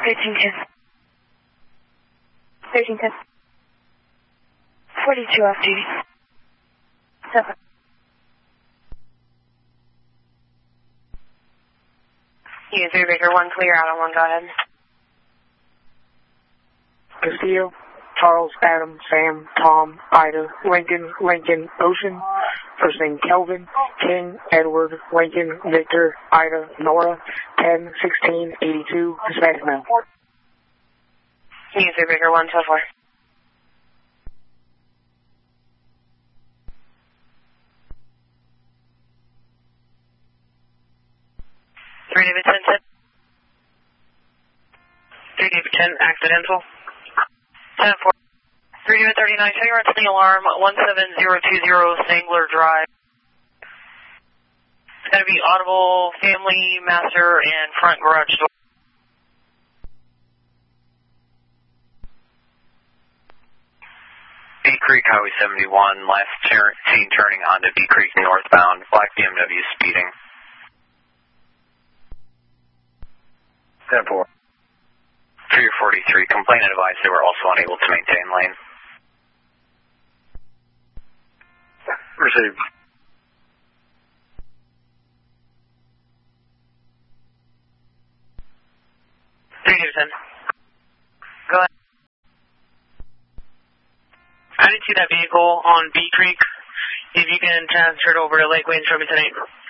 1310. 1310. 42 off duty. 7. Unit 3 Baker 1, clear out on 1, go ahead. Castillo, Charles, Adam, Sam, Tom, Ida, Lincoln, Ocean, first name Kelvin, King, Edward, Lincoln, Victor, Ida, Nora, 10, 16, 82, Hispanic male. Unit 3 Baker 1, 24. 3 David 10, 3 David 10, accidental. 10-4. 3 David 39, show your the alarm, 17020 Sangler Drive. It's going to be audible, family, master, and front garage door. Bee Creek Highway 71, last seen turning onto Bee Creek northbound, black BMW speeding. 10-4. 343, complainant advised they were also unable to maintain lane. Received. Go ahead. I didn't see that vehicle on Bee Creek. If you can transfer it over to Lakeway and show me tonight.